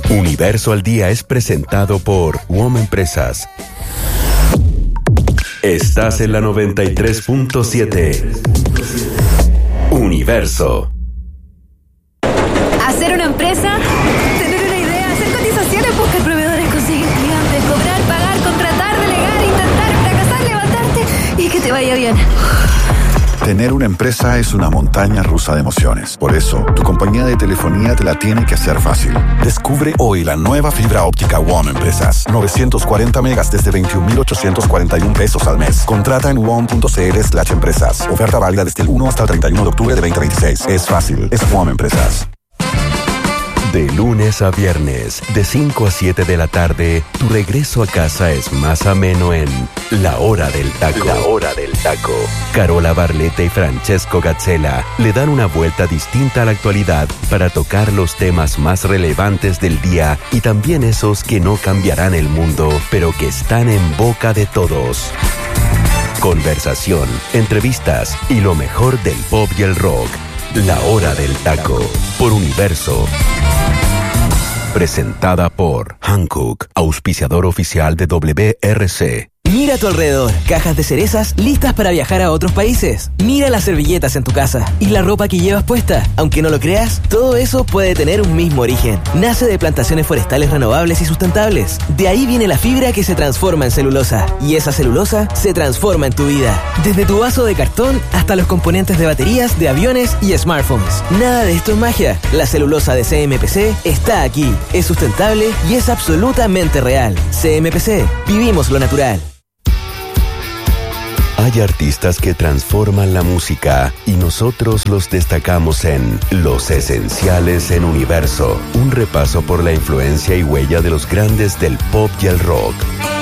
Universo al Día es presentado por WOM Empresas. Estás en la 93.7. Universo. Hacer una empresa, tener una idea, hacer cotizaciones, buscar proveedores, conseguir clientes, cobrar, pagar, contratar, delegar, intentar, fracasar, levantarte y que te vaya bien. Tener una empresa es una montaña rusa de emociones. Por eso, tu compañía de telefonía te la tiene que hacer fácil. Descubre hoy la nueva fibra óptica WOM Empresas. 940 megas desde 21,841 pesos al mes. Contrata en WOM.cl/empresas. Oferta válida desde el 1 hasta el 31 de octubre de 2026. Es fácil. Es WOM Empresas. De lunes a viernes, de 5 a 7 de la tarde, tu regreso a casa es más ameno en La Hora del Taco. La Hora del Taco. Carola Barletta y Francesco Gazzella le dan una vuelta distinta a la actualidad para tocar los temas más relevantes del día y también esos que no cambiarán el mundo, pero que están en boca de todos. Conversación, entrevistas y lo mejor del pop y el rock. La Hora del Taco, por Universo. Presentada por Hankook, auspiciador oficial de WRC. Mira a tu alrededor, cajas de cerezas listas para viajar a otros países. Mira las servilletas en tu casa y la ropa que llevas puesta. Aunque no lo creas, todo eso puede tener un mismo origen. Nace de plantaciones forestales renovables y sustentables. De ahí viene la fibra que se transforma en celulosa. Y esa celulosa se transforma en tu vida. Desde tu vaso de cartón hasta los componentes de baterías, de aviones y smartphones. Nada de esto es magia. La celulosa de CMPC está aquí. Es sustentable y es absolutamente real. CMPC. Vivimos lo natural. Hay artistas que transforman la música y nosotros los destacamos en Los Esenciales en Universo. Un repaso por la influencia y huella de los grandes del pop y el rock.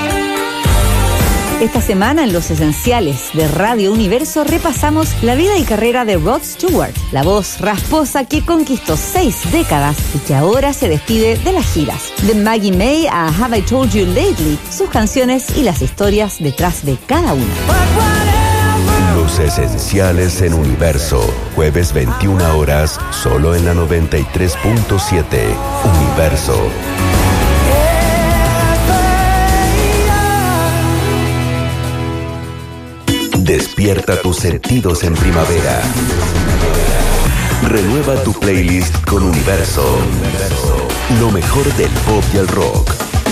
Esta semana en Los Esenciales de Radio Universo repasamos la vida y carrera de Rod Stewart, la voz rasposa que conquistó 6 décadas y que ahora se despide de las giras. De Maggie May a Have I Told You Lately, sus canciones y las historias detrás de cada una. Los Esenciales en Universo, jueves 21 horas, solo en la 93.7. Universo. Despierta tus sentidos en primavera. Renueva tu playlist con Universo. Lo mejor del pop y el rock.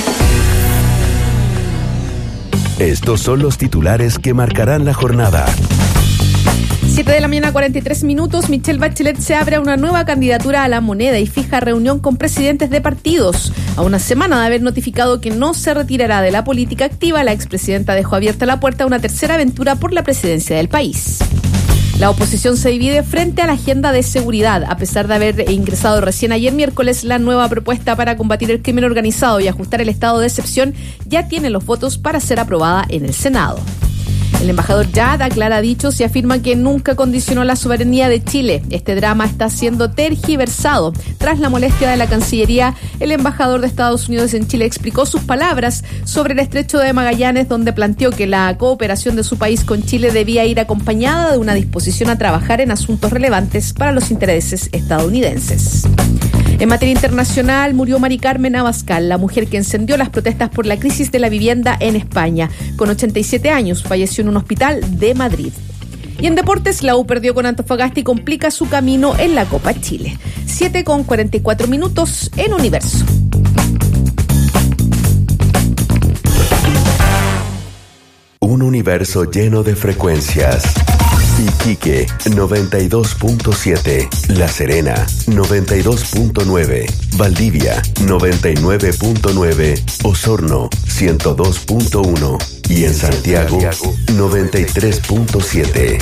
Estos son los titulares que marcarán la jornada. 7 de la mañana, 43 minutos. Michelle Bachelet se abre a una nueva candidatura a la moneda y fija reunión con presidentes de partidos. A una semana de haber notificado que no se retirará de la política activa, la expresidenta dejó abierta la puerta a una tercera aventura por la presidencia del país. La oposición se divide frente a la agenda de seguridad. A pesar de haber ingresado recién ayer miércoles la nueva propuesta para combatir el crimen organizado y ajustar el estado de excepción, ya tiene los votos para ser aprobada en el Senado. El embajador Yad aclara dichos y afirma que nunca condicionó la soberanía de Chile. Este drama está siendo tergiversado. Tras la molestia de la Cancillería, el embajador de Estados Unidos en Chile explicó sus palabras sobre el estrecho de Magallanes, donde planteó que la cooperación de su país con Chile debía ir acompañada de una disposición a trabajar en asuntos relevantes para los intereses estadounidenses. En materia internacional, murió Mari Carmen Abascal, la mujer que encendió las protestas por la crisis de la vivienda en España. Con 87 años, falleció en un hospital de Madrid. Y en deportes, la U perdió con Antofagasta y complica su camino en la Copa Chile. 7:44 minutos en Universo. Un universo lleno de frecuencias. Iquique 92.7, La Serena 92.9, Valdivia 99.9, Osorno 102.1 y en Santiago 93.7.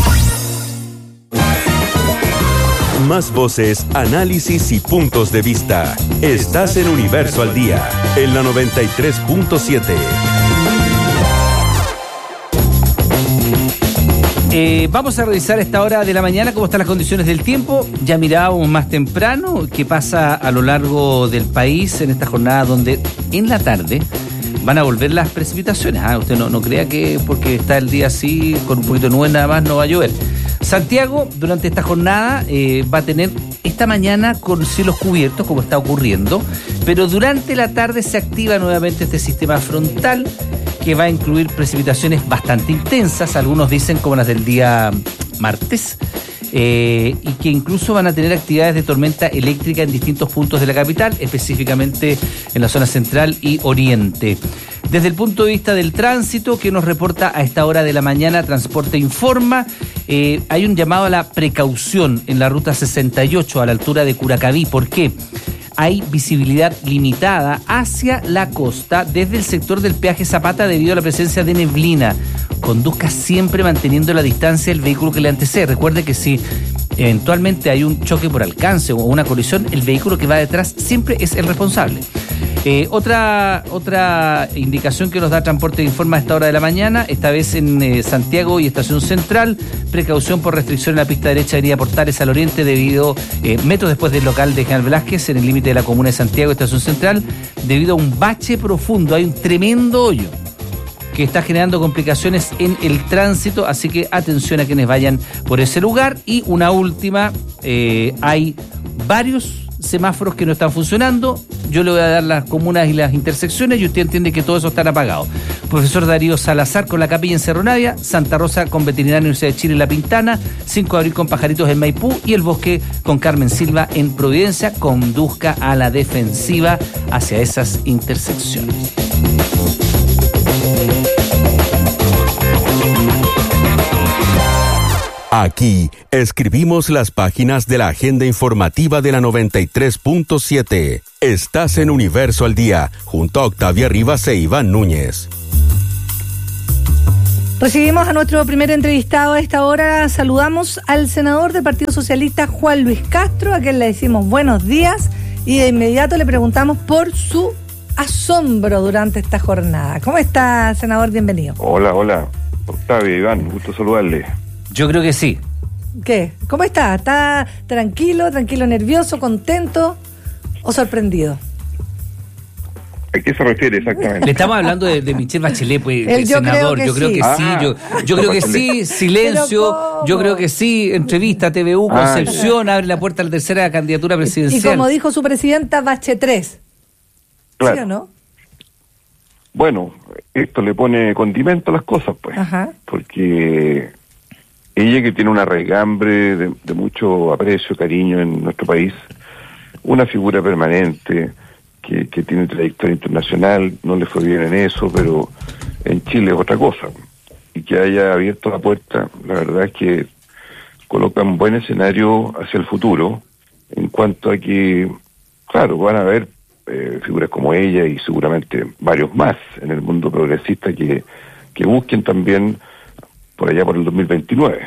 Más voces, análisis y puntos de vista. Estás en Universo al Día, en la 93.7. Vamos a revisar a esta hora de la mañana cómo están las condiciones del tiempo. Ya mirábamos más temprano qué pasa a lo largo del país en esta jornada donde en la tarde van a volver las precipitaciones. Usted no crea que porque está el día así con un poquito de nube nada más no va a llover. Santiago, durante esta jornada, va a tener esta mañana con cielos cubiertos, como está ocurriendo, pero durante la tarde se activa nuevamente este sistema frontal que va a incluir precipitaciones bastante intensas, algunos dicen como las del día martes, y que incluso van a tener actividades de tormenta eléctrica en distintos puntos de la capital, específicamente en la zona central y oriente. Desde el punto de vista del tránsito, que nos reporta a esta hora de la mañana Transporte Informa, hay un llamado a la precaución en la ruta 68 a la altura de Curacaví. ¿Por qué? Hay visibilidad limitada hacia la costa desde el sector del peaje Zapata debido a la presencia de neblina. Conduzca siempre manteniendo la distancia del vehículo que le antecede. Recuerde que si eventualmente hay un choque por alcance o una colisión, el vehículo que va detrás siempre es el responsable. Otra indicación que nos da Transporte Informa a esta hora de la mañana, esta vez en Santiago y Estación Central, precaución por restricción en la pista derecha de Avenida Portales al oriente debido, metros después del local de General Velázquez, en el límite de la comuna de Santiago y Estación Central, debido a un bache profundo, hay un tremendo hoyo que está generando complicaciones en el tránsito, así que atención a quienes vayan por ese lugar. Y una última, hay varios semáforos que no están funcionando. Yo le voy a dar las comunas y las intersecciones y usted entiende que todo eso está apagado. Profesor Darío Salazar con La Capilla en Cerro Navia, Santa Rosa con Veterinaria Universidad de Chile en La Pintana, 5 de abril con Pajaritos en Maipú y El Bosque con Carmen Silva en Providencia. Conduzca a la defensiva hacia esas intersecciones. Aquí escribimos las páginas de la agenda informativa de la 93.7. Estás en Universo al Día, junto a Octavia Rivas e Iván Núñez. Recibimos a nuestro primer entrevistado a esta hora. Saludamos al senador del Partido Socialista, Juan Luis Castro, a quien le decimos buenos días y de inmediato le preguntamos por su asombro durante esta jornada. ¿Cómo está, senador? Bienvenido. Hola. Octavia, Iván, gusto saludarle. Yo creo que sí. ¿Qué? ¿Cómo está? ¿Está tranquilo, nervioso, contento o sorprendido? ¿A qué se refiere exactamente? Le estamos hablando de Michelle Bachelet, pues, el senador. Yo creo que sí. Yo creo que sí. Silencio. Yo creo que sí. Entrevista TVU, Concepción, abre la puerta a la tercera candidatura presidencial. Y como dijo su presidenta, Bache 3. Claro. ¿Sí o no? Bueno, esto le pone condimento a las cosas, pues. Ajá. Porque ella, que tiene una raigambre de mucho aprecio, cariño en nuestro país, una figura permanente que tiene trayectoria internacional, no le fue bien en eso, pero en Chile es otra cosa. Y que haya abierto la puerta, la verdad es que coloca un buen escenario hacia el futuro, en cuanto a que, claro, van a haber figuras como ella y seguramente varios más en el mundo progresista que busquen también por allá por el 2029.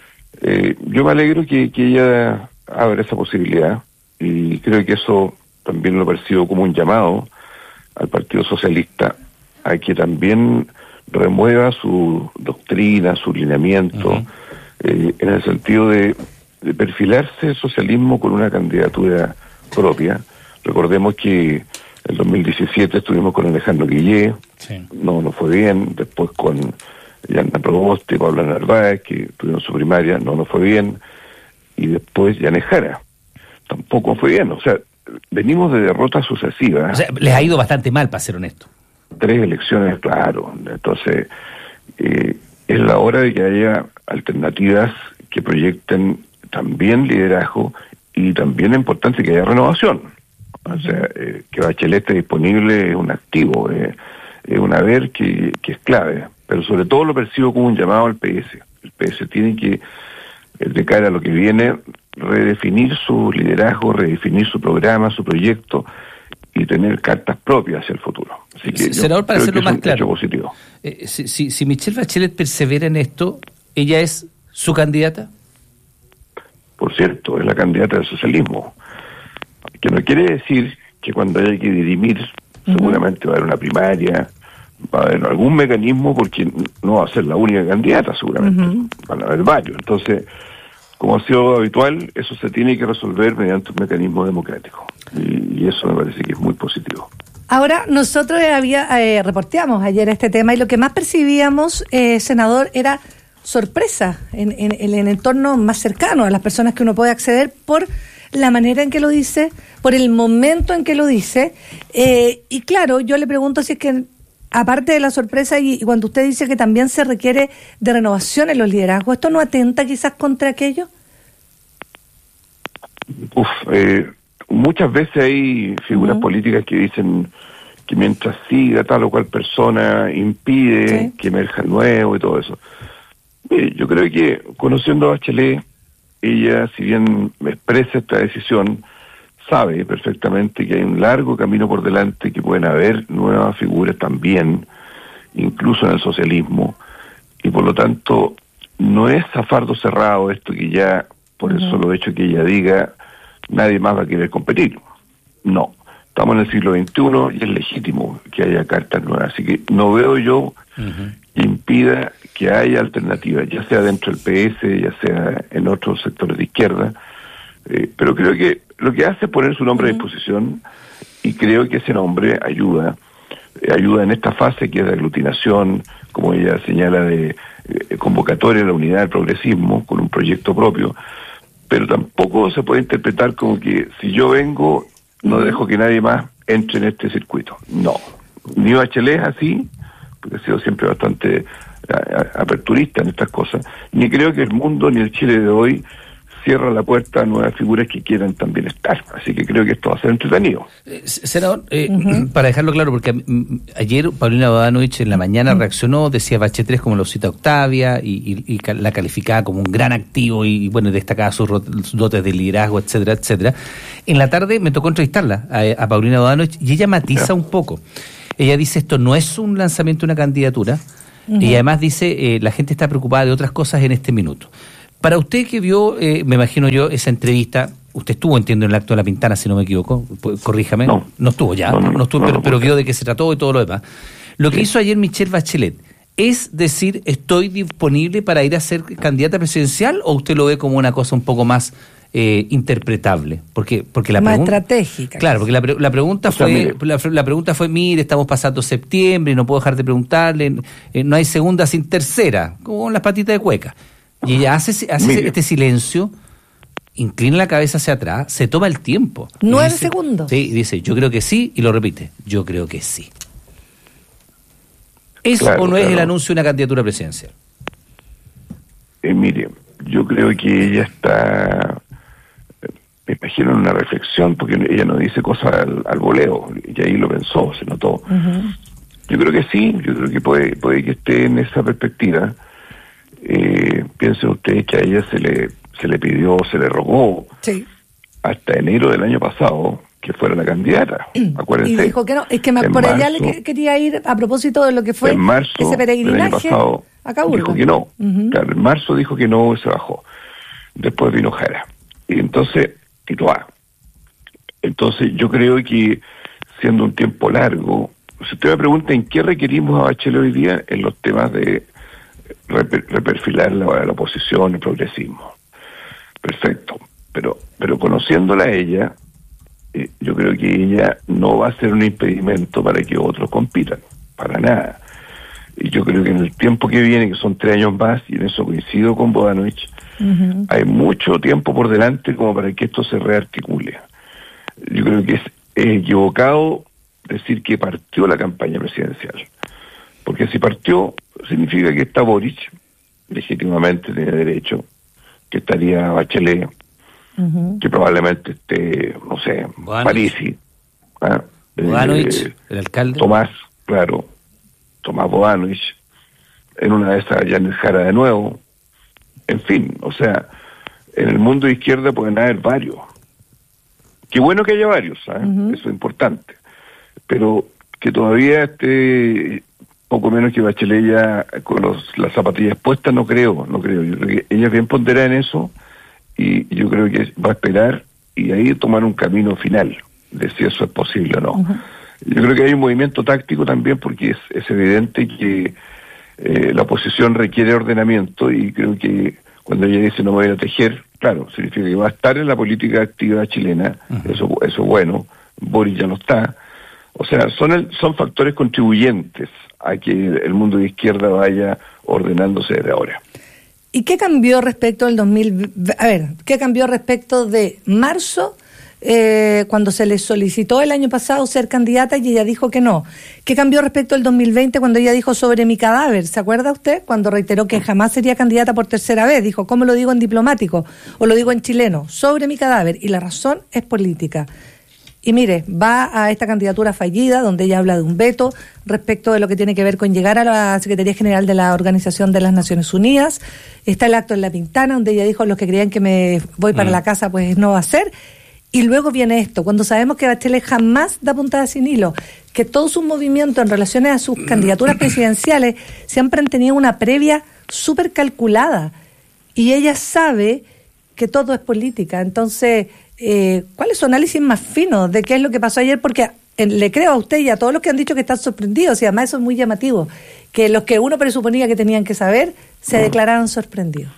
Yo me alegro que ella abra esa posibilidad y creo que eso también lo percibo como un llamado al Partido Socialista a que también remueva su doctrina, su lineamiento, en el sentido de perfilarse el socialismo con una candidatura propia. Recordemos que en el 2017 estuvimos con Alejandro Guillé, sí. No fue bien, después con Yana Proboste, Pablo Narváez, que tuvieron su primaria, no fue bien, y después Yanes Jara, tampoco fue bien. O sea, venimos de derrotas sucesivas. O sea, les ha ido bastante mal, para ser honesto. 3 elecciones, claro. Entonces, es la hora de que haya alternativas que proyecten también liderazgo y también es importante que haya renovación. O sea, que Bachelet esté disponible es un activo, es un haber que es clave, pero sobre todo lo percibo como un llamado al PS. El PS tiene que, de cara a lo que viene, redefinir su liderazgo, redefinir su programa, su proyecto y tener cartas propias hacia el futuro. Así que senador, para hacerlo más claro, positivo. Si Michelle Bachelet persevera en esto, ¿ella es su candidata? Por cierto, es la candidata del socialismo. Que no quiere decir que cuando haya que dirimir, seguramente va a haber una primaria, va a haber algún mecanismo, porque no va a ser la única candidata, seguramente. Van a haber varios. Entonces, como ha sido habitual, eso se tiene que resolver mediante un mecanismo democrático. Y eso me parece que es muy positivo. Ahora, nosotros reporteamos ayer este tema y lo que más percibíamos, senador, era sorpresa en el entorno más cercano, a las personas que uno puede acceder por la manera en que lo dice, por el momento en que lo dice. Y claro, yo le pregunto si es que, aparte de la sorpresa, y cuando usted dice que también se requiere de renovación en los liderazgos, ¿esto no atenta quizás contra aquello? Muchas veces hay figuras políticas que dicen que mientras siga tal o cual persona impide que emerja el nuevo y todo eso. Yo creo que, conociendo a Bachelet, ella, si bien expresa esta decisión, sabe perfectamente que hay un largo camino por delante, que pueden haber nuevas figuras también, incluso en el socialismo, y por lo tanto no es a fardo cerrado esto que ya, por el solo hecho que ella diga, nadie más va a querer competir. No, estamos en el siglo XXI y es legítimo que haya cartas nuevas, así que no veo yo que impida que haya alternativas, ya sea dentro del PS, ya sea en otros sectores de izquierda, pero creo que lo que hace es poner su nombre a disposición, y creo que ese nombre ayuda en esta fase que es de aglutinación, como ella señala, de convocatoria de la unidad del progresismo con un proyecto propio, pero tampoco se puede interpretar como que si yo vengo no dejo que nadie más entre en este circuito. No, ni Bachelet es así, porque ha sido siempre bastante aperturista en estas cosas, ni creo que el mundo ni el Chile de hoy cierra la puerta a nuevas figuras que quieran también estar. Así que creo que esto va a ser entretenido. Senador, para dejarlo claro, porque ayer Paulina Bodanovich en la mañana reaccionó, decía Bachelet como lo cita Octavia, y la calificaba como un gran activo, y bueno, destacaba sus dotes de liderazgo, etcétera, etcétera. En la tarde me tocó entrevistarla a Paulina Bodanovich, y ella matiza un poco. Ella dice, esto no es un lanzamiento de una candidatura, y además dice, la gente está preocupada de otras cosas en este minuto. Para usted que vio, me imagino yo, esa entrevista, usted estuvo, entiendo, en el acto de La Pintana, si no me equivoco, corríjame. No estuvo ya, no estuvo, pero vio de qué se trató y todo lo demás. Lo que hizo ayer Michelle Bachelet, ¿es decir, estoy disponible para ir a ser candidata presidencial, o usted lo ve como una cosa un poco más interpretable? Porque la más estratégica. Claro, porque la pregunta fue, mire, estamos pasando septiembre y no puedo dejar de preguntarle, no hay segunda sin tercera, como las patitas de cueca. Y ella hace este silencio, inclina la cabeza hacia atrás, se toma el tiempo. 9 segundos. Sí, y dice, yo creo que sí, y lo repite, yo creo que sí. ¿Es o no es el anuncio de una candidatura presidencial? Mire, yo creo que ella está, me imagino, en una reflexión, porque ella no dice cosas al voleo, y ahí lo pensó, se notó. Yo creo que sí, yo creo que puede que esté en esa perspectiva. Piensen ustedes que a ella se le pidió, se le rogó hasta enero del año pasado que fuera la candidata, acuérdense. Y dijo que no, es que por allá le quería ir a propósito de lo que fue ese peregrinaje a Caburga. Dijo que no, claro, en marzo dijo que no, se bajó. Después vino Jara. Y entonces, Entonces yo creo que, siendo un tiempo largo, si usted me pregunta en qué requerimos a Bachelet hoy día, en los temas de reperfilar la oposición, el progresismo. Perfecto. Pero conociéndola a ella, yo creo que ella no va a ser un impedimento para que otros compitan, para nada. Y yo creo que en el tiempo que viene, que son 3 años más, y en eso coincido con Bodanovich, hay mucho tiempo por delante como para que esto se rearticule. Yo creo que es equivocado decir que partió la campaña presidencial, porque si partió, significa que está Boric, legítimamente tiene derecho, que estaría Bachelet, que probablemente esté, no sé, Parisi, Bodanovich, el alcalde. Tomás Bodanovich, en una de esas Yanis Jara de nuevo, en fin, o sea, en el mundo de izquierda pueden haber varios. Qué bueno que haya varios, ¿sabes? Eso es importante, pero que todavía esté poco menos que Bachelet ya con las zapatillas puestas, no creo. Yo creo que ella es bien ponderada en eso, y yo creo que va a esperar y ahí tomar un camino final de si eso es posible o no. Yo creo que hay un movimiento táctico también, porque es evidente que la oposición requiere ordenamiento, y creo que cuando ella dice no me voy a tejer, claro, significa que va a estar en la política activa chilena, eso es bueno. Boris ya no está. O sea, son factores contribuyentes a que el mundo de izquierda vaya ordenándose desde ahora. ¿Y qué cambió respecto del 2000? A ver, ¿qué cambió respecto de marzo, cuando se le solicitó el año pasado ser candidata y ella dijo que no? ¿Qué cambió respecto del 2020 cuando ella dijo sobre mi cadáver? ¿Se acuerda usted? Cuando reiteró que jamás sería candidata por tercera vez. Dijo, ¿cómo lo digo en diplomático? O lo digo en chileno, sobre mi cadáver. Y la razón es política. Y mire, va a esta candidatura fallida, donde ella habla de un veto respecto de lo que tiene que ver con llegar a la Secretaría General de la Organización de las Naciones Unidas. Está el acto en La Pintana, donde ella dijo, los que creían que me voy para la casa, pues no va a ser. Y luego viene esto, cuando sabemos que Bachelet jamás da puntada sin hilo, que todos sus movimientos en relación a sus candidaturas presidenciales siempre han tenido una previa súper calculada. Y ella sabe que todo es política. Entonces, ¿cuál es su análisis más fino de qué es lo que pasó ayer? Porque le creo a usted y a todos los que han dicho que están sorprendidos, y además eso es muy llamativo, que los que uno presuponía que tenían que saber se declararon sorprendidos.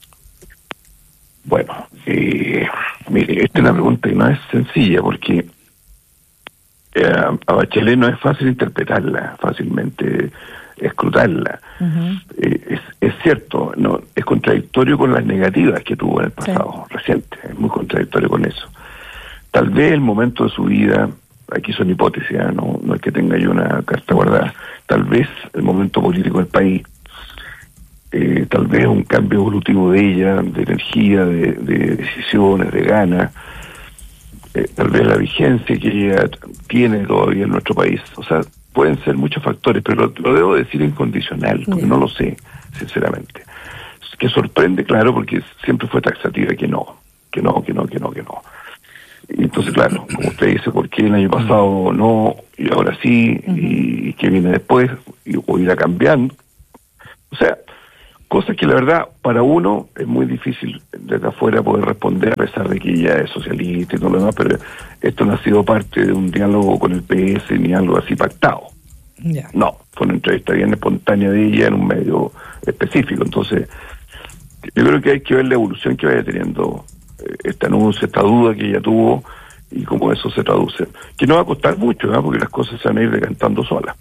Bueno, mire, esta es una pregunta que no es sencilla, porque a Bachelet no es fácil interpretarla, fácilmente escrutarla. Es cierto, no es contradictorio con las negativas que tuvo en el pasado reciente, es muy contradictorio con eso. Tal vez el momento de su vida, aquí son hipótesis, no es que tenga yo una carta guardada, tal vez el momento político del país, tal vez un cambio evolutivo de ella, de energía, de decisiones, de ganas, tal vez la vigencia que ella tiene todavía en nuestro país. O sea, pueden ser muchos factores, pero lo debo decir incondicional, porque no lo sé, sinceramente. Que sorprende, claro, porque siempre fue taxativa que no. Y entonces, claro, como usted dice, ¿por qué el año pasado no y ahora sí? ¿Y qué viene después? ¿O irá cambiando? O sea, cosas que la verdad para uno es muy difícil desde afuera poder responder, a pesar de que ella es socialista y todo lo demás, pero esto no ha sido parte de un diálogo con el PS ni algo así pactado. No, fue una entrevista bien espontánea de ella en un medio específico. Entonces, yo creo que hay que ver la evolución que vaya teniendo este anuncio, esta duda que ella tuvo y cómo eso se traduce. Que no va a costar mucho, porque las cosas se van a ir decantando solas.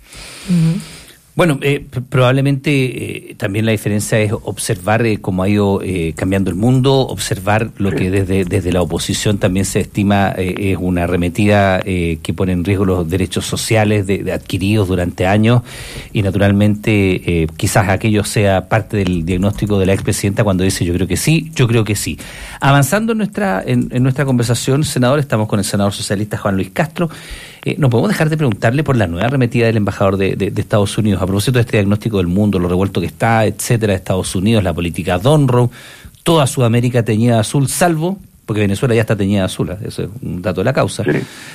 Bueno, probablemente también la diferencia es observar cómo ha ido cambiando el mundo, observar lo que desde la oposición también se estima es una arremetida que pone en riesgo los derechos sociales de adquiridos durante años, y naturalmente quizás aquello sea parte del diagnóstico de la expresidenta cuando dice yo creo que sí. Avanzando en nuestra conversación, senador, estamos con el senador socialista Juan Luis Castro. No podemos dejar de preguntarle por la nueva arremetida del embajador de Estados Unidos a propósito de este diagnóstico del mundo, lo revuelto que está, etcétera, Estados Unidos, la política Donroe, toda Sudamérica teñida de azul, salvo, porque Venezuela ya está teñida de azul, eso es un dato de la causa,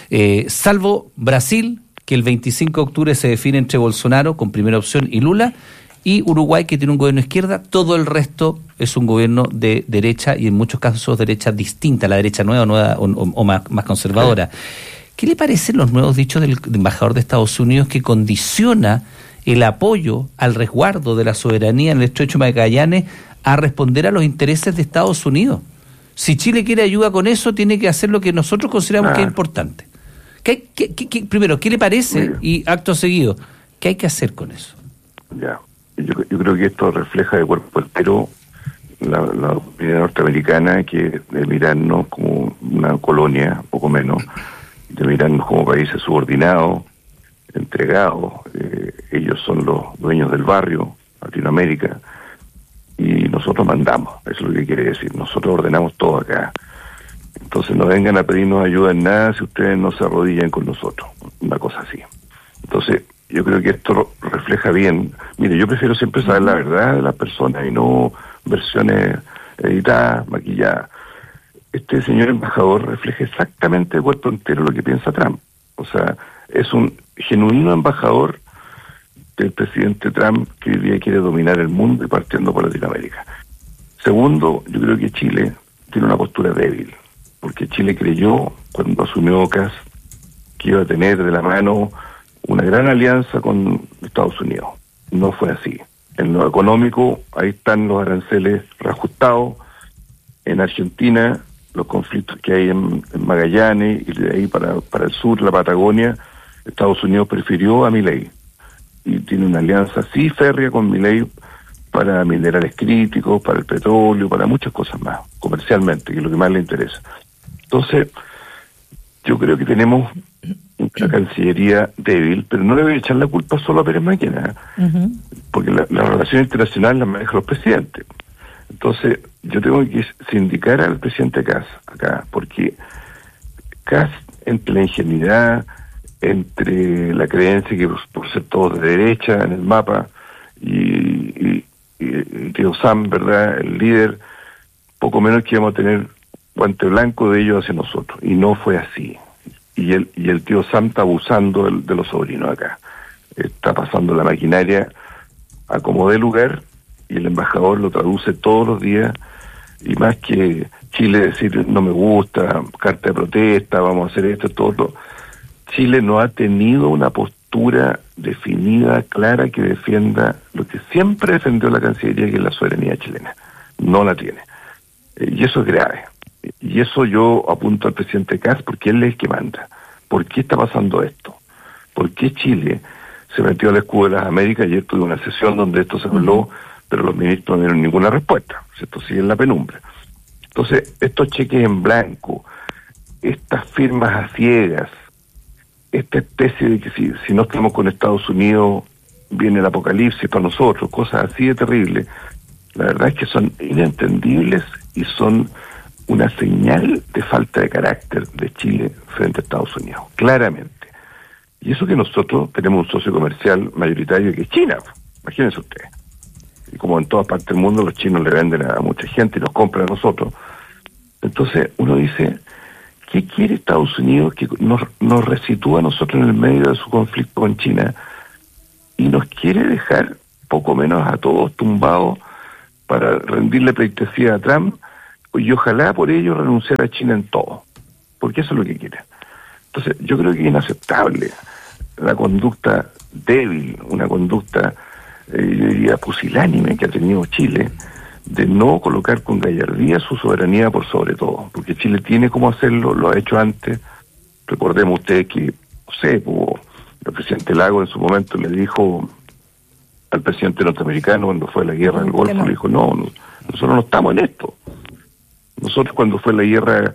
salvo Brasil, que el 25 de octubre se define entre Bolsonaro con primera opción y Lula, y Uruguay, que tiene un gobierno de izquierda. Todo el resto es un gobierno de derecha, y en muchos casos derecha distinta, la derecha nueva o más conservadora. ¿Qué le parecen los nuevos dichos del embajador de Estados Unidos que condiciona el apoyo al resguardo de la soberanía en el Estrecho de Magallanes a responder a los intereses de Estados Unidos? Si Chile quiere ayuda con eso, tiene que hacer lo que nosotros consideramos que es importante. Primero, ¿qué le parece? Y acto seguido, ¿qué hay que hacer con eso? Ya, yo creo que esto refleja de cuerpo entero la opinión norteamericana, que de mirarnos como una colonia, poco menos, de mirarnos como países subordinados, entregados. Ellos son los dueños del barrio, Latinoamérica, y nosotros mandamos. Eso es lo que quiere decir. Nosotros ordenamos todo acá. Entonces no vengan a pedirnos ayuda en nada si ustedes no se arrodillan con nosotros. Una cosa así. Entonces yo creo que esto refleja bien. Mire, yo prefiero siempre saber la verdad de las personas y no versiones editadas, maquilladas. Este señor embajador refleja exactamente de cuerpo entero lo que piensa Trump. O sea, es un genuino embajador del presidente Trump, que hoy día quiere dominar el mundo y partiendo por Latinoamérica. Segundo, yo creo que Chile tiene una postura débil, porque Chile creyó, cuando asumió Kass, que iba a tener de la mano una gran alianza con Estados Unidos. No fue así. En lo económico, ahí están los aranceles reajustados. En Argentina, los conflictos que hay en Magallanes y de ahí para el sur, la Patagonia, Estados Unidos prefirió a Milei y tiene una alianza así férrea con Milei para minerales críticos, para el petróleo, para muchas cosas más, comercialmente, que es lo que más le interesa. Entonces, yo creo que tenemos una Cancillería débil, pero no le voy a echar la culpa solo a Pérez Máquina, porque la relación internacional la manejan los presidentes. Entonces, yo tengo que sindicar al presidente Kast acá, porque Kast, entre la ingenuidad, entre la creencia que por ser todos de derecha en el mapa, y tío Sam, ¿verdad?, el líder, poco menos que íbamos a tener guante blanco de ellos hacia nosotros, y no fue así. Y el tío Sam está abusando de los sobrinos acá, está pasando la maquinaria a como dé lugar, y el embajador lo traduce todos los días, y más que Chile decir no me gusta, carta de protesta, vamos a hacer esto, todo, Chile no ha tenido una postura definida, clara, que defienda lo que siempre defendió la Cancillería, que es la soberanía chilena. No la tiene. Y eso es grave. Y eso yo apunto al presidente Kast, porque él es el que manda. ¿Por qué está pasando esto? ¿Por qué Chile se metió al escudo de las Américas? Ayer tuve una sesión donde esto se habló, pero los ministros no dieron ninguna respuesta. Esto sigue en la penumbra. Entonces, estos cheques en blanco, estas firmas a ciegas, esta especie de que si no estamos con Estados Unidos viene el apocalipsis para nosotros, cosas así de terribles, la verdad es que son inentendibles y son una señal de falta de carácter de Chile frente a Estados Unidos, claramente. Y eso que nosotros tenemos un socio comercial mayoritario que es China, imagínense ustedes. Y como en todas partes del mundo los chinos le venden a mucha gente y nos compran a nosotros. Entonces uno dice, ¿qué quiere Estados Unidos? Que nos resitúa a nosotros en el medio de su conflicto con China y nos quiere dejar poco menos a todos tumbados para rendirle pleitesía a Trump y ojalá por ello renunciar a China en todo, porque eso es lo que quiere. Entonces yo creo que es inaceptable la conducta débil, una conducta yo diría pusilánime que ha tenido Chile, de no colocar con gallardía su soberanía por sobre todo, porque Chile tiene cómo hacerlo, lo ha hecho antes. Recordemos ustedes que, no sé, el presidente Lagos en su momento le dijo al presidente norteamericano cuando fue la guerra del Golfo, le dijo, no, nosotros no estamos en esto. Nosotros cuando fue la guerra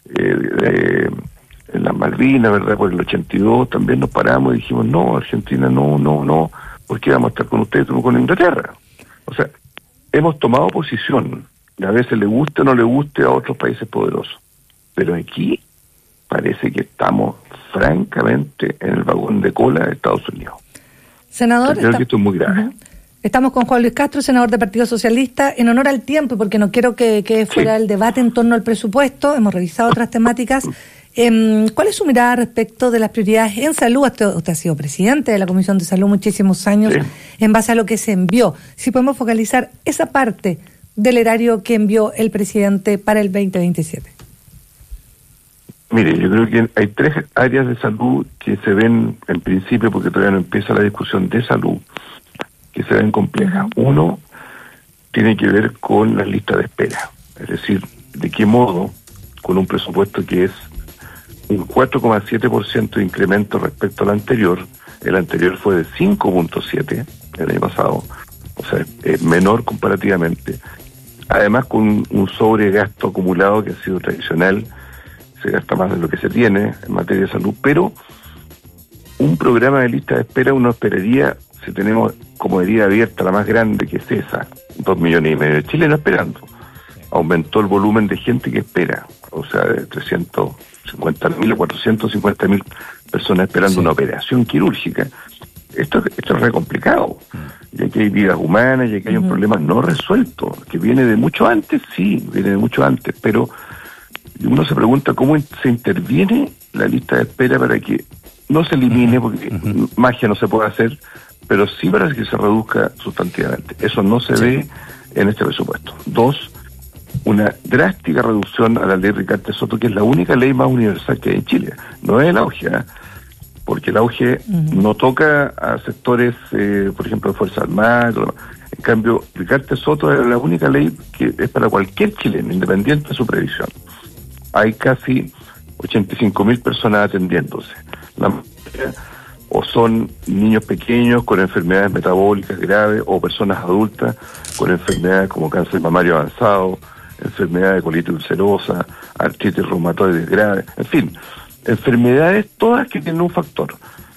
en las Malvinas, ¿verdad?, por el 82, también nos paramos y dijimos, no, Argentina, no, ¿por qué vamos a estar con ustedes como con Inglaterra? O sea, hemos tomado posición, y a veces le guste o no le guste a otros países poderosos, pero aquí parece que estamos francamente en el vagón de cola de Estados Unidos. Senador, creo que esto es muy grave. Estamos con Juan Luis Castro, senador del Partido Socialista. En honor al tiempo, porque no quiero que quede fuera el debate en torno al presupuesto, hemos revisado otras temáticas. ¿Cuál es su mirada respecto de las prioridades en salud? Usted ha sido presidente de la Comisión de Salud muchísimos años, en base a lo que se envió. Si podemos focalizar esa parte del erario que envió el presidente para el 2027. Mire, yo creo que hay 3 áreas de salud que se ven en principio, porque todavía no empieza la discusión de salud, que se ven complejas. Uno tiene que ver con las listas de espera, es decir, de qué modo, con un presupuesto que es un 4,7% de incremento respecto al anterior, el anterior fue de 5,7 el año pasado, o sea, menor comparativamente, además con un sobregasto acumulado que ha sido tradicional, se gasta más de lo que se tiene en materia de salud, pero un programa de lista de espera uno esperaría, si tenemos como herida abierta la más grande que es esa, 2,5 millones de chilenos esperando, aumentó el volumen de gente que espera, o sea, de 350.000 a 450.000 personas esperando una operación quirúrgica. Esto es re complicado, y aquí hay vidas humanas, y aquí hay un problema no resuelto, que viene de mucho antes, pero uno se pregunta cómo se interviene la lista de espera para que no se elimine, porque magia no se puede hacer, pero sí para que se reduzca sustantivamente. Eso no se ve en este presupuesto. 2, una drástica reducción a la ley Ricardo Soto, que es la única ley más universal que hay en Chile. No es el auge, porque el auge no toca a sectores, por ejemplo, de Fuerzas Armadas. En cambio, Ricardo Soto es la única ley que es para cualquier chileno, independiente de su previsión. Hay casi 85.000 personas atendiéndose. La mayoría o son niños pequeños con enfermedades metabólicas graves, o personas adultas con enfermedades como cáncer mamario avanzado, enfermedad de colitis ulcerosa, artritis reumatoide grave, en fin, enfermedades todas que tienen un factor.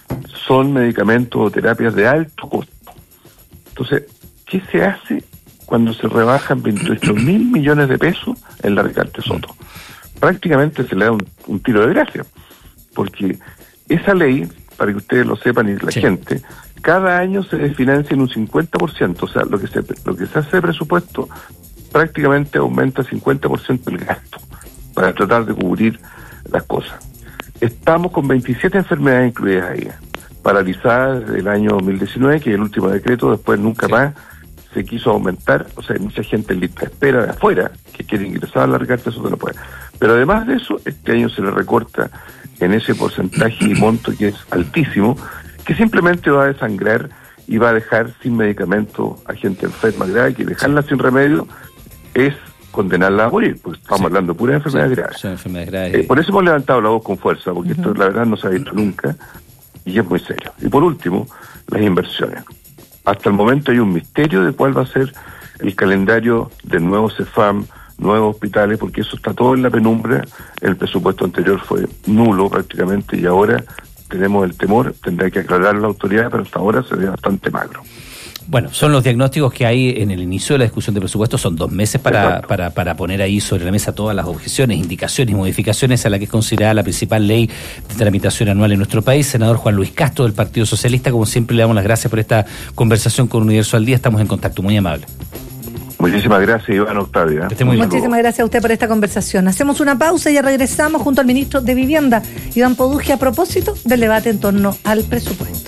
Son medicamentos o terapias de alto costo. Entonces, ¿qué se hace cuando se rebajan 28.000 millones de pesos en la Recarte Soto? Prácticamente se le da un tiro de gracia, porque esa ley, para que ustedes lo sepan y la gente, cada año se desfinancia en un 50%, o sea, lo que se hace de presupuesto prácticamente aumenta 50% el gasto para tratar de cubrir las cosas. Estamos con 27 enfermedades incluidas ahí, paralizadas desde el año 2019, que es el último decreto, después nunca más se quiso aumentar, o sea, hay mucha gente en lista de espera de afuera que quiere ingresar a la Recarte Soto, no puede. Pero además de eso, este año se le recorta en ese porcentaje y monto que es altísimo, que simplemente va a desangrar y va a dejar sin medicamento a gente enferma grave, que dejarla sin remedio es condenarla a morir, porque estamos hablando de puras enfermedades graves. Son enfermedades graves. Por eso hemos levantado la voz con fuerza, porque esto la verdad no se ha visto nunca y es muy serio. Y por último, las inversiones. Hasta el momento hay un misterio de cuál va a ser el calendario de nuevos CEFAM, nuevos hospitales, porque eso está todo en la penumbra. El presupuesto anterior fue nulo prácticamente y ahora tenemos el temor, tendrá que aclarar la autoridad, pero hasta ahora se ve bastante magro. Bueno, son los diagnósticos que hay en el inicio de la discusión de presupuesto. Son 2 meses para poner ahí sobre la mesa todas las objeciones, indicaciones y modificaciones a la que es considerada la principal ley de tramitación anual en nuestro país. Senador Juan Luis Castro, del Partido Socialista, como siempre le damos las gracias por esta conversación con Universo al Día. Estamos en contacto, muy amable. Muchísimas gracias, Iván Octavia. Muchísimas gracias a usted por esta conversación. Hacemos una pausa y ya regresamos junto al ministro de Vivienda, Iván Poduje, a propósito del debate en torno al presupuesto.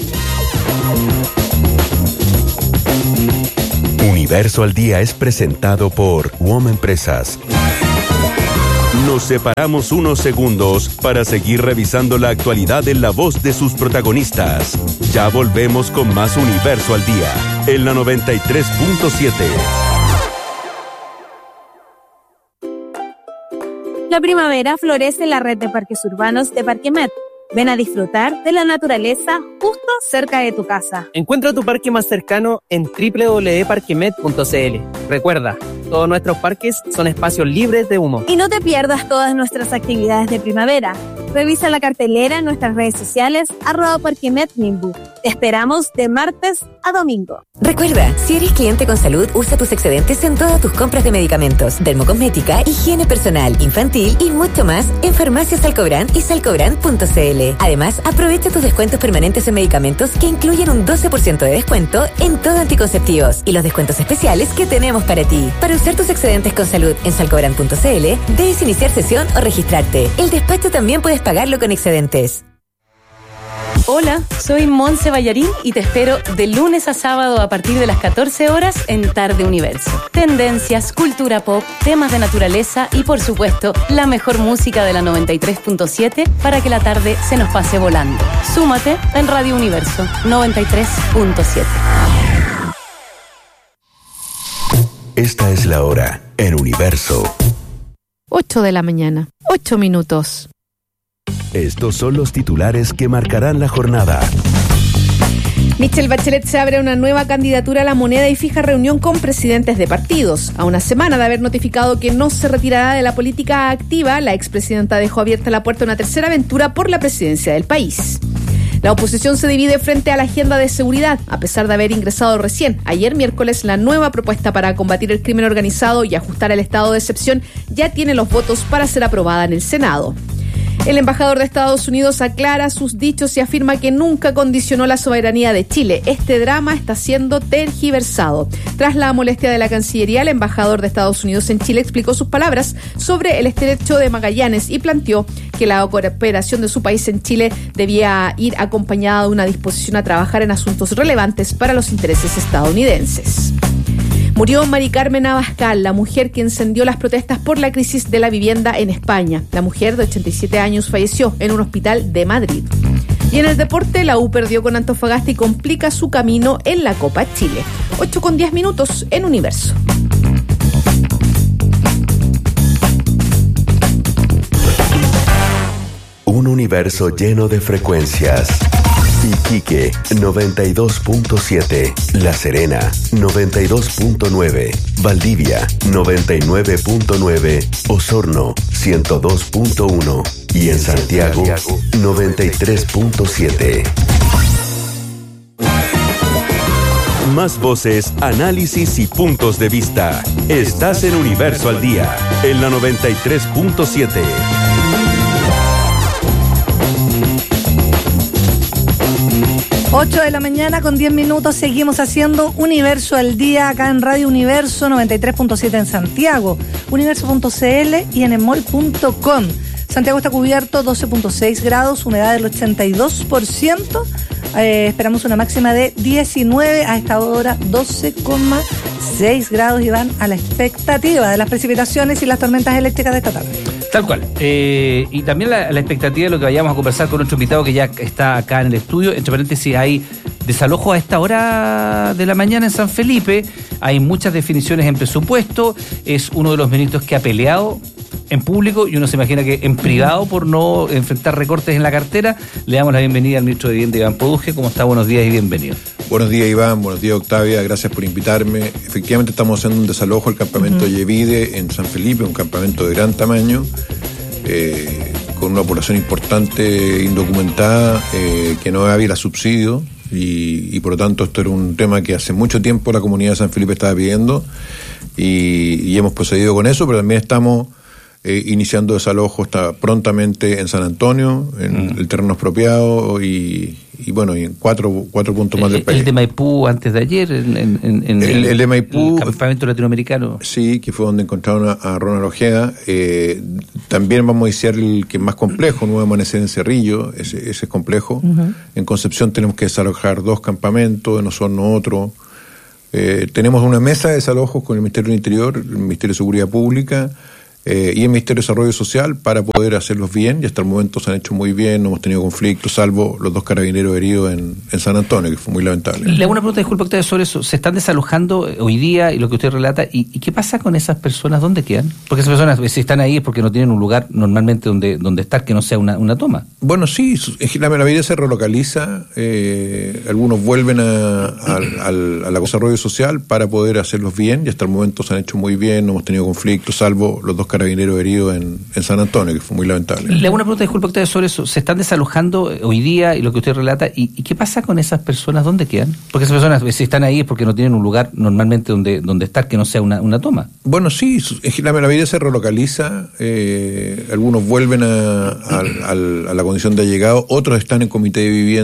Universo al Día es presentado por WOM Empresas. Nos separamos unos segundos para seguir revisando la actualidad en la voz de sus protagonistas. Ya volvemos con más Universo al Día, en la 93.7. La primavera florece en la red de parques urbanos de Parquemet. Ven a disfrutar de la naturaleza justo cerca de tu casa. Encuentra tu parque más cercano en www.parquemet.cl. Recuerda, todos nuestros parques son espacios libres de humo. Y no te pierdas todas nuestras actividades de primavera. Revisa la cartelera en nuestras redes sociales @parquemetnimbu. Te esperamos de martes a domingo. Recuerda, si eres cliente con salud, usa tus excedentes en todas tus compras de medicamentos, dermocosmética, higiene personal, infantil y mucho más en Farmacias Salcobrand y salcobrand.cl. Además, aprovecha tus descuentos permanentes en medicamentos que incluyen un 12% de descuento en todo anticonceptivos y los descuentos especiales que tenemos para ti. Para usar tus excedentes con salud en salcobrand.cl, debes iniciar sesión o registrarte. El despacho también puedes pagarlo con excedentes. Hola, soy Monse Ballarín y te espero de lunes a sábado a partir de las 14 horas en Tarde Universo. Tendencias, cultura pop, temas de naturaleza y por supuesto la mejor música de la 93.7 para que la tarde se nos pase volando. Súmate en Radio Universo 93.7. Esta es la hora en Universo. 8 de la mañana, 8 minutos. Estos son los titulares que marcarán la jornada. Michelle Bachelet se abre una nueva candidatura a la moneda y fija reunión con presidentes de partidos. A una semana de haber notificado que no se retirará de la política activa, la expresidenta dejó abierta la puerta a una tercera aventura por la presidencia del país. La oposición se divide frente a la agenda de seguridad, a pesar de haber ingresado recién, ayer miércoles, la nueva propuesta para combatir el crimen organizado y ajustar el estado de excepción ya tiene los votos para ser aprobada en el Senado. El embajador de Estados Unidos aclara sus dichos y afirma que nunca condicionó la soberanía de Chile. Este drama está siendo tergiversado. Tras la molestia de la Cancillería, el embajador de Estados Unidos en Chile explicó sus palabras sobre el estrecho de Magallanes y planteó que la cooperación de su país en Chile debía ir acompañada de una disposición a trabajar en asuntos relevantes para los intereses estadounidenses. Murió Mari Carmen Abascal, la mujer que encendió las protestas por la crisis de la vivienda en España. La mujer de 87 años falleció en un hospital de Madrid. Y en el deporte, la U perdió con Antofagasta y complica su camino en la Copa Chile. 8:10 en Universo. Un universo lleno de frecuencias. Iquique 92.7, La Serena 92.9, Valdivia 99.9, Osorno 102.1 y en Santiago 93.7. Más voces, análisis y puntos de vista. Estás en Universo al Día, en la 93.7. Ocho de la mañana con 10 minutos, seguimos haciendo Universo al Día acá en Radio Universo 93.7 en Santiago, universo.cl y en emol.com. Santiago está cubierto, 12.6 grados, humedad del 82%. Esperamos una máxima de 19, a esta hora 12,6 grados y van a la expectativa de las precipitaciones y las tormentas eléctricas de esta tarde. Tal cual. Y también la expectativa de lo que vayamos a conversar con nuestro invitado que ya está acá en el estudio. Entre paréntesis, hay desalojo a esta hora de la mañana en San Felipe. Hay muchas definiciones en presupuesto. Es uno de los ministros que ha peleado en público y uno se imagina que en privado por no enfrentar recortes en la cartera. Le damos la bienvenida al ministro de Vivienda, Iván Poduje. ¿Cómo está? Buenos días y bienvenido. Buenos días, Iván. Buenos días, Octavia. Gracias por invitarme. Efectivamente estamos haciendo un desalojo al campamento Yevide en San Felipe, un campamento de gran tamaño, con una población importante indocumentada, que no había subsidio y por lo tanto esto era un tema que hace mucho tiempo la comunidad de San Felipe estaba pidiendo y hemos procedido con eso, pero también estamos iniciando desalojo prontamente en San Antonio, en el terreno expropiado y bueno, y en cuatro puntos más del país. El de Maipú antes de ayer, el de Maipú, el campamento latinoamericano. Sí, que fue donde encontraron a Ronald Ojeda. También vamos a iniciar el que es más complejo, Nuevo Amanecer en Cerrillo, ese es complejo. En Concepción tenemos que desalojar 2 campamentos, en Osorno otro. Tenemos una mesa de desalojos con el Ministerio del Interior, el Ministerio de Seguridad Pública, y el Ministerio de Desarrollo Social para poder hacerlos bien, y hasta el momento se han hecho muy bien, no hemos tenido conflictos, salvo los 2 carabineros heridos en San Antonio, que fue muy lamentable. Le hago una pregunta, disculpe usted, sobre eso. ¿Se están desalojando hoy día y lo que usted relata? ¿Y qué pasa con esas personas? ¿Dónde quedan? Porque esas personas, si están ahí, es porque no tienen un lugar normalmente donde estar que no sea una toma. Bueno, sí, la mayoría se relocaliza, algunos vuelven al desarrollo social para poder hacerlos bien, y hasta el momento se han hecho muy bien, no hemos tenido conflictos, salvo los 2 carabineros heridos en San Antonio, que fue muy lamentable. Le hago una pregunta, disculpe usted, sobre eso. ¿Se están desalojando hoy día y lo que usted relata? ¿Y qué pasa con esas personas? ¿Dónde quedan? Porque esas personas, si están ahí, es porque no tienen un lugar normalmente donde estar que no sea una toma. Bueno, sí, la mayoría se relocaliza, algunos vuelven a la condición de allegado, otros están en comité de vivienda